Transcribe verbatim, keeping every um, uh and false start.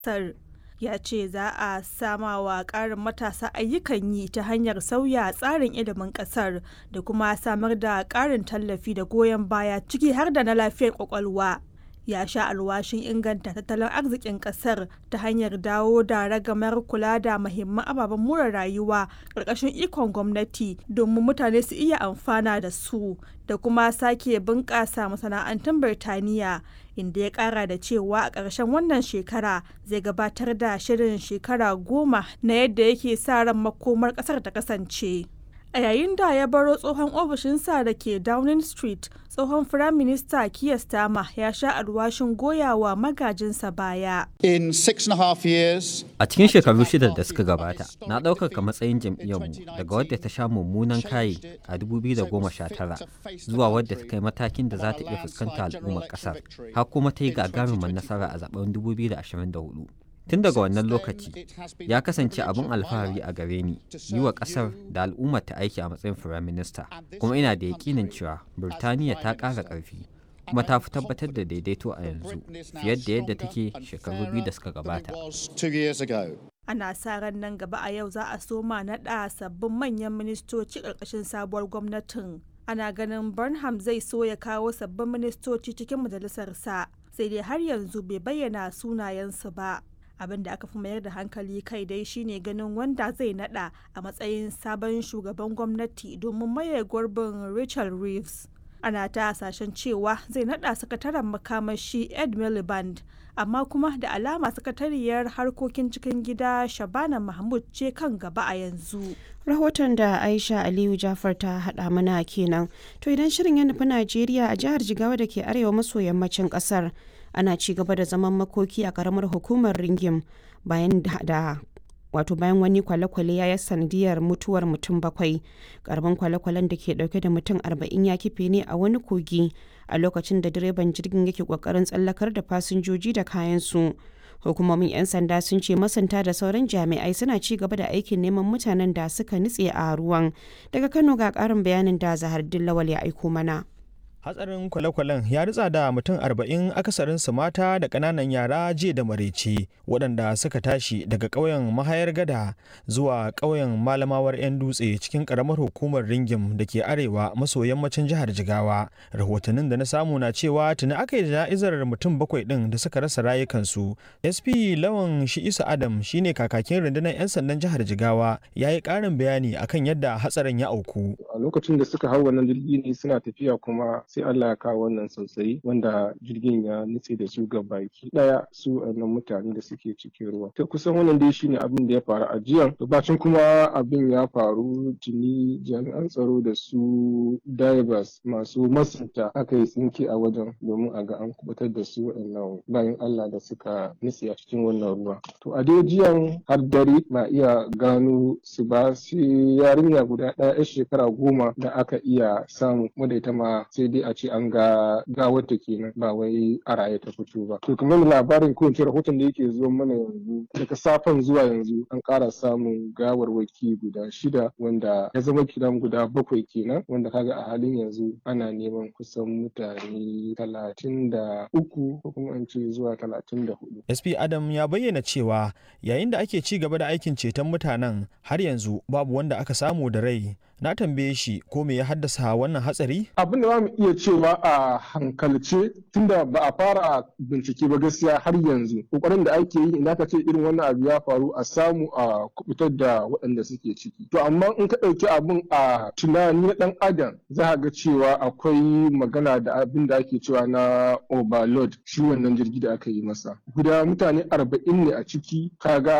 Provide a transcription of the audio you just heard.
ƙasar. Ya ce za a sama wa ƙarin matasa ayyukan yi ta hanyar sauya tsarin ilimin ƙasar da kuma samar da ƙarin tallafi da goyon baya ciki har da na lafiyar ƙwaƙwalwa. Ya sha alwashin inganta tattalin arzikin ƙasar ta hanyar dawo da ragamar kula da muhimman ababen more rayuwa ƙarƙashin ikon gwamnati domin mutane su iya amfana da su da kuma sake bunƙasa masana'antun Birtaniya, inda ya ƙara da cewa a ƙarshen wannan shekara zai gabatar da shirin shekara goma na yadda yake sa ran makomar ƙasar ta kasance. A yayin da ya baro tsohon ofishinsa da ke Downing Street, tsohon Firaminista Keir Starmer ya sha alwashin goyawa magajinsa baya. In six and a half years, A cikin shekaru shida da suka gabata, na ɗaukaka matsayin jam'iyyarmu daga wadda ta sha mummunan kayi a dubu biyu da goma sha tara zuwa wadda ta kai matakin da za ta iya fuskanta al'ummar ƙasar, har kuma ta yi gagarumin nasara a zaben dubu biyu da ashirin da hudu. Tun daga wannan lokaci, ya kasance abin alfahari a gare ni yi wa ƙasar da al'ummar ta aiki a matsayin Firaminista, kuma ina da yaƙinin cewa Birtaniya ta ƙara ƙarfi, kuma ta fi tabbatar da daidaito a yanzu fiye da yadda take shekaru biyu da suka gabata. Ana sa ran nan gaba a yau za a soma naɗa sabbin manyan ministoci ƙarƙashin sabuwar gwamnatin. Ana ganin Burnham zai so ya kawo sabbin ministoci cikin majalisarsa, sai dai har yanzu bai bayyana sunayensu ba. Abin da aka fi mayar da hankali kai dai shine ganin wanda zai nada a matsayin sabon shugaban gwamnati domin maye gurbin Rachel Reeves. Ana ta hasashen cewa zai nada sakataren makamashi Ed Miliband, amma kuma da alama sakatariyar harkokin cikin gida Shabana Mahmud ce kan gaba a yanzu. Rahoton da Aisha Aliyu Jafar ta haɗa mana kenan. To idan shirin ya nufi Najeriya, a jihar Jigawa da ke arewa maso yammacin ƙasar, ana ci gaba da zaman makoki a karamar hukumar Ringim bayan da wato bayan wani kwale-kwale ya yi sanadiyar mutuwar mutum bakwai. Karamin kwale-kwalen da ke dauke da mutum arba'in ya kife ne a wani kogi a lokacin da direban jirgin yake kokarin tsallakar da fasinjoji da kayansu. Hukumomin 'yan sanda sun ce masanta da sauran jami'ai suna ci gaba da aikin neman mutanen da suka nutse a ruwan. Daga Kano ga karin bayanin da Zahardin Lawal ya aiko mana. Hatsarin kwale-kwalen ya ritsa da mutum arba'in, akasarinsu mata da ƙananan yara jiya da maraice, waɗanda suka tashi daga ƙauyen Mahayar Gada zuwa ƙauyen Malamawar 'yan dutse cikin ƙaramar hukumar Ringim da ke arewa maso yammacin jihar Jigawa. Rahotannin da na samu na cewa tuni aka yi jana'izar mutum bakwai ɗin da suka rasa rayukansu. S P Lawan Shi'isu Adam shine kakakin rundunar 'yan sandan jihar Jigawa, ya yi ƙarin bayani akan yadda hatsarin ya auku. A lokacin da suka hau wannan jirgi ne suna tafiya, kuma sai Allah ya kawo wannan sosai wanda jirgin ya nutse da su ga baki daya, su wannan mutane da suke cikin ruwa. Ta kusan wannan dai shine abin da ya faru a jiya. Bacin kuma abin ya faru, tuni jami'an tsaro da su divers masu masunta aka yi tsinke a wajen domin a ga an kubutar da su wannan bayan Allah da suka nutse a cikin wannan ruwa. To a dai jiyan har dare ba iya gano su ba, sai yarinya guda ɗaya 'yar shekara goma da aka iya samu, wadda ita ma sai dai a ce an ga gawarta kenan, ba wai a raye ta fito ba. To kamar labarin ko ince rahoton da yake zuwa mana yanzu, daga safen zuwa yanzu an ƙara samun gawarwaki guda shida, wanda ya zama kiran guda bakwai kenan, wanda kaga a halin yanzu ana neman kusan mutane talatin da uku ko kuma an ce zuwa talatin da hudu. S P Adam ya bayyana cewa yayin da ake ci gaba da aikin ceton mutanen, har yanzu babu wanda aka samu da rai. Na tambaye shi ko me ya haddasa wannan hatsari? Abin da za mu iya cewa a hankalce, tunda ba a fara bincike ba gaskiya har yanzu, kokarin da ake yi idan ka ce irin wannan abu ya faru a samu a kubutar da waɗanda suke ciki. To amma in ka ɗauki abin a tunani na ɗan adam, za ka ga cewa akwai magana da abin da ake cewa na overload shi wannan jirgi da aka yi masa. Guda mutane arba'in ne a ciki, kaga